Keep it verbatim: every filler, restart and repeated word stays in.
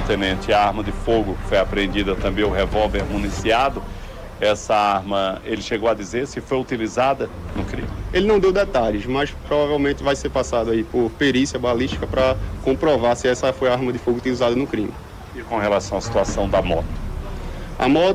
tenente, a arma de fogo foi apreendida também, o revólver municiado. Essa arma, ele chegou a dizer se foi utilizada no crime? Ele não deu detalhes, mas provavelmente vai ser passado aí por perícia balística para comprovar se essa foi a arma de fogo utilizada no crime. E com relação à situação da moto? A moto